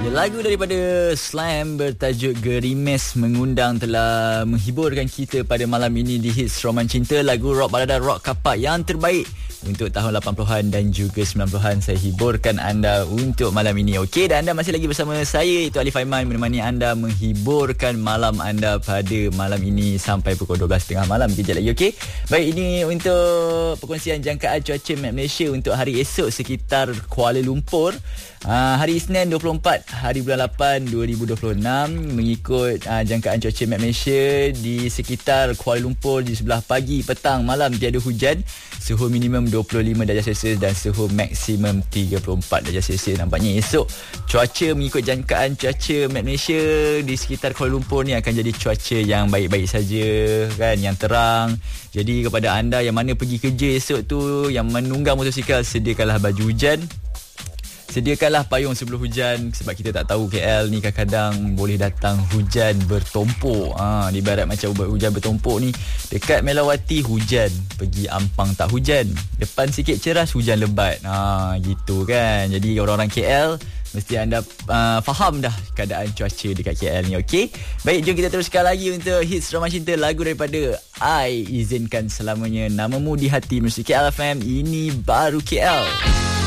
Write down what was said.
Lagu daripada Slam bertajuk Gerimis mengundang telah menghiburkan kita pada malam ini di Hits Roman Cinta. Lagu rock balada rock kapak yang terbaik untuk tahun 80-an dan juga 90-an saya hiburkan anda untuk malam ini. Okey, dan anda masih lagi bersama saya iaitu Alif Aiman menemani anda menghiburkan malam anda pada malam ini sampai pukul 12.30 malam kejap lagi. Okey. Baik, ini untuk perkongsian jangkaan cuaca Map Malaysia untuk hari esok sekitar Kuala Lumpur. Hari Isnin 24 hari bulan 8 2026 mengikut jangkaan cuaca Map Malaysia di sekitar Kuala Lumpur di sebelah pagi, petang, malam tiada hujan. Suhu minimum 25 darjah Celsius dan suhu maksimum 34 darjah Celsius. Nampaknya esok cuaca mengikut jangkaan cuaca Map Malaysia di sekitar Kuala Lumpur ni akan jadi cuaca yang baik-baik saja kan, yang terang. Jadi kepada anda yang mana pergi kerja esok tu, yang menunggang motosikal, sediakanlah baju hujan. Sediakanlah payung sebelum hujan sebab kita tak tahu KL ni kadang-kadang boleh datang hujan bertumpuk. Ibarat macam hujan bertumpuk ni, dekat Melawati hujan, pergi Ampang tak hujan, depan sikit ceras hujan lebat. Gitu kan. Jadi orang-orang KL mesti anda faham dah keadaan cuaca dekat KL ni. Okey. Baik, jom kita teruskan lagi untuk Hits Roman Cinta, lagu daripada I Izinkan Selamanya Namamu di Hati Musik KL FM. Ini baru KL.